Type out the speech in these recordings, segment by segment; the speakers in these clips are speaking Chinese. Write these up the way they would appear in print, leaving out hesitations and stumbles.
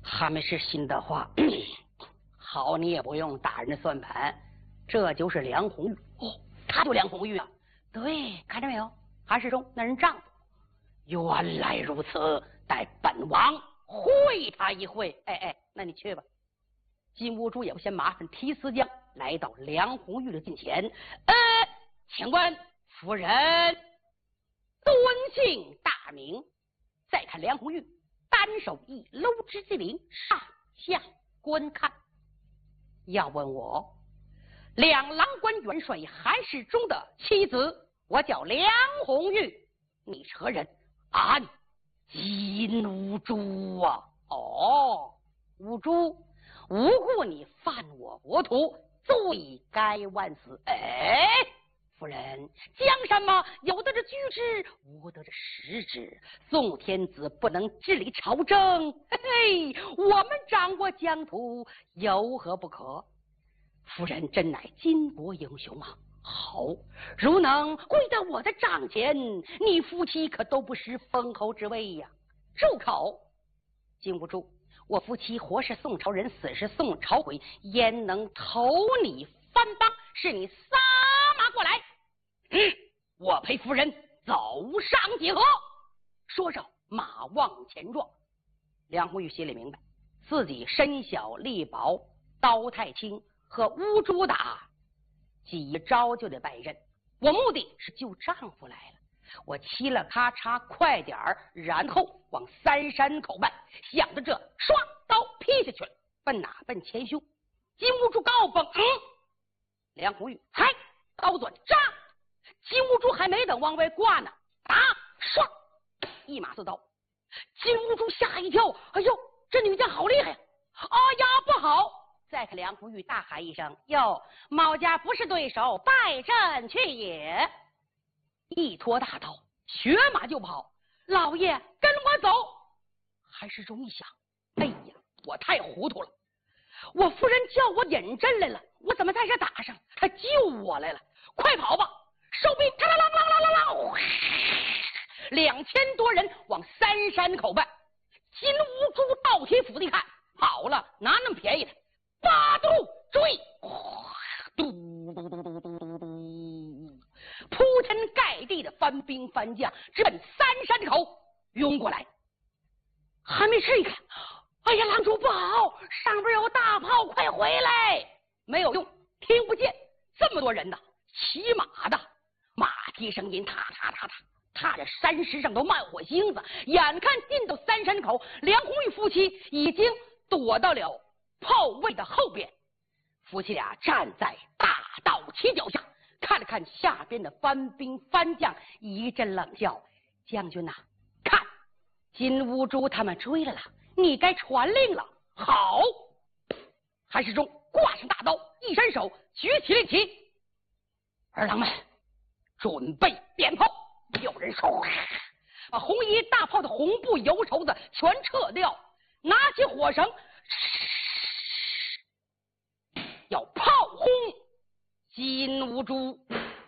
还没是心的话，好，你也不用大人的算盘，这就是梁红玉哦，他就梁红玉啊，对，看着没有，韩世忠那人丈夫，原来如此，待本王会他一会。哎，那你去吧。金兀术也不嫌麻烦，提丝将来到梁红玉的近前，请问夫人尊姓大名？再看梁红玉单手一搂之机灵，上下观看。要问我两郎官元帅韩世忠的妻子，我叫梁红玉，你是何人？俺金兀术啊！哦，兀术，无故你犯我国土，罪该万死。哎，夫人，江山嘛，有的这居之，无的这实之。宋天子不能治理朝政，嘿嘿，我们掌握疆土，有何不可？夫人真乃巾帼英雄啊！好，如能归到我的帐前，你夫妻可都不失封侯之位呀！住口！禁不住，我夫妻活是宋朝人，死是宋朝鬼，焉能投你番邦？是你撒马过来！我陪夫人走上几何？说着，马往前撞。梁红玉心里明白，自己身小力薄，刀太轻，和乌珠打几招就得败阵。我目的是救丈夫来了，我嘁了咔嚓快点儿，然后往三山口办，想着这唰刀劈下去了，奔哪？奔前胸。金兀术高蹦，梁红玉嗨，刀转扎，金兀术还没等往外挂呢，打唰一马四刀。金兀术吓一跳，哎呦，这女将好厉害呀！哎呀，不好！再看梁红玉大喊一声：“哟，某家不是对手，败阵去也！”一拖大刀，学马就跑。老爷，跟我走！韩世忠一想，哎呀，我太糊涂了！我夫人叫我引阵来了，我怎么在这打上？他救我来了！快跑吧！收兵！啦啦啦啦啦啦！2000多人往三山口办。金兀术倒贴斧子一看，跑了，哪那么便宜的？八度追，嘟嘟嘟嘟嘟嘟嘟，铺天盖地的番兵番将直奔三山口涌过来。还没吃一看，哎呀，郎主不好，上边有大炮，快回来！没有用，听不见。这么多人呢，骑马的，马蹄声音，踏踏踏踏，踏着山石上都慢火星子。眼看进到三山口，梁红玉夫妻已经躲到了炮位的后边，夫妻俩站在大道旗脚下，看了看下边的番兵番将，一阵冷笑：“将军呐，看金兀术他们追来了，你该传令了。”好，韩世忠挂上大刀，一伸手举起令旗：“儿郎们，准备点炮！”有人说：“把红衣大炮的红布油绸子全撤掉，拿起火绳。”要炮轰金兀术。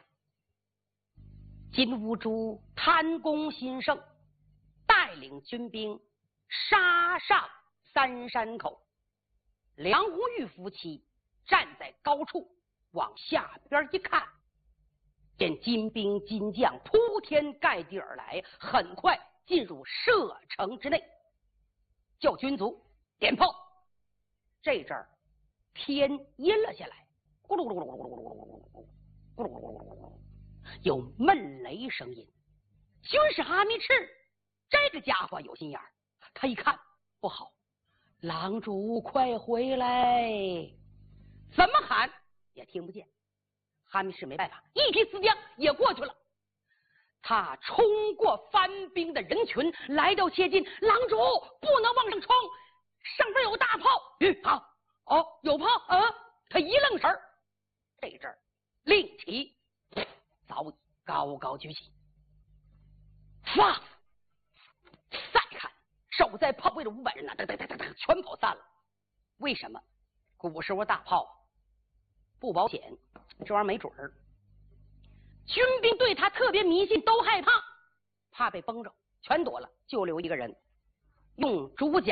金兀术贪功心盛，带领军兵杀上三山口。梁红玉夫妻站在高处往下边一看，见金兵金将铺天盖地而来，很快进入射城之内，叫军卒点炮。这阵儿天阴了下来，咕噜噜噜噜噜噜噜噜噜噜噜，有闷雷声音。军师哈密赤这个家伙有心眼儿，他一看不好，郎主快回来！怎么喊也听不见。哈密赤没办法，一提丝将也过去了。他冲过番兵的人群，来到接近，郎主不能往上冲，上边有大炮。好。哦，有炮啊！他一愣神儿，这阵儿令旗早已高高举起。放！再看守在炮位的500人呐，全跑散了。为什么？古时候大炮不保险，这玩意儿没准儿。军兵对他特别迷信，都害怕，怕被崩着，全躲了，就留一个人用竹简